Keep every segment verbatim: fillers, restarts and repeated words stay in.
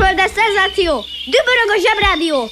Mérföldes szenzáció! Dübörög a Zsebrádió!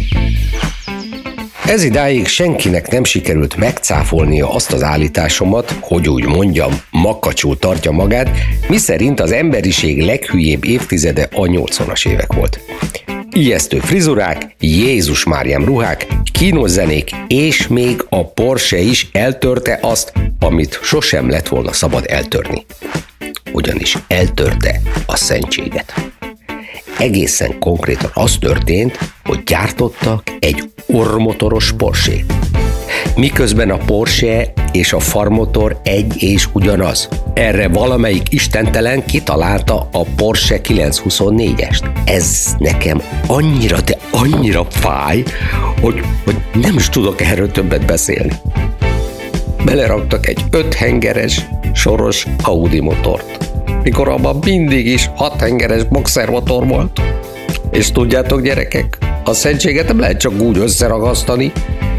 Ez idáig senkinek nem sikerült megcáfolnia azt az állításomat, hogy úgy mondjam, makacsul tartja magát, miszerint az emberiség leghülyébb évtizede a nyolcvanas évek volt. Ijesztő frizurák, Jézus Máriám ruhák, kínos zenék, és még a Porsche is eltörte azt, amit sosem lett volna szabad eltörni. Ugyanis eltörte a szentséget. Egészen konkrétan az történt, hogy gyártottak egy ormotoros Porsche-t. Miközben a Porsche és a farmotor egy és ugyanaz. Erre valamelyik istentelen kitalálta a Porsche kilencszázhuszonnégyest. Ez nekem annyira, de annyira fáj, hogy, hogy nem is tudok erről többet beszélni. Beleraktak egy öt hengeres, soros Audi motort, mikor abban mindig is hat hengeres boxermotor volt. És tudjátok, gyerekek, a szentséget nem lehet csak úgy összeragasztani.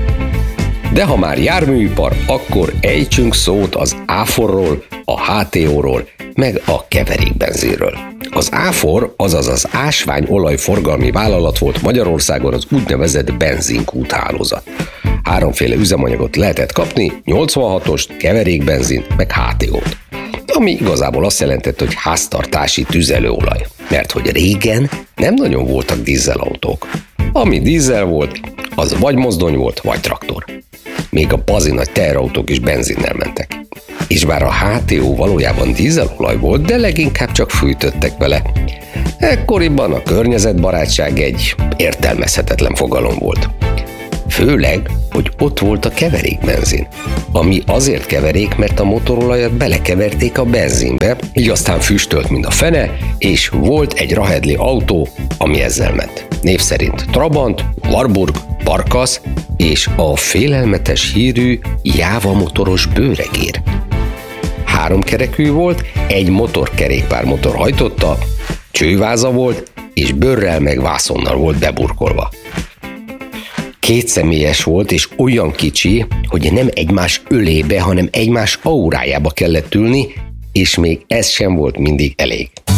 De ha már járműipar, akkor ejtsünk szót az áforról, a há té óról, meg a keverékbenzinről. Az áfor, azaz az ásványolajforgalmi vállalat volt Magyarországon az úgynevezett benzinkúthálózat. Háromféle üzemanyagot lehetett kapni, nyolcvanhatost, keverékbenzint, meg há té ót. Ami igazából azt jelentett, hogy háztartási tüzelőolaj. Mert hogy régen nem nagyon voltak dízelautók. Ami dízel volt, az vagy mozdony volt, vagy traktor. Még a bazi nagy teherautók is benzinnel mentek. És bár a há té ó valójában dízelolaj volt, de leginkább csak fűtöttek vele. Ekkoriban a környezetbarátság egy értelmezhetetlen fogalom volt. Főleg, hogy ott volt a keverékbenzin, ami azért keverék, mert a motorolajat belekeverték a benzinbe, így aztán füstölt, mint a fene, és volt egy rahedli autó, ami ezzel ment. Név szerint Trabant, Warburg, Barkas és a félelmetes hírű Jáva motoros bőregér. Háromkerekű volt, egy motorkerékpár motor hajtotta, csőváza volt, és bőrrel meg vászonnal volt beburkolva. Kétszemélyes volt, és olyan kicsi, hogy nem egymás ölébe, hanem egymás aurájába kellett ülni, és még ez sem volt mindig elég.